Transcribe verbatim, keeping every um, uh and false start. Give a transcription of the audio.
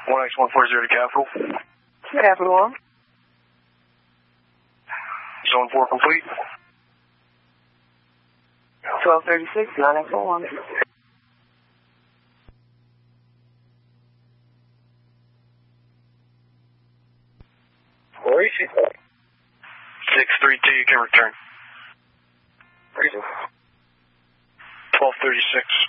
one X one four zero to Capital. Capital one. Zone four complete. twelve thirty-six, nine X one. Where is she? six three two, you can return. twelve thirty-six.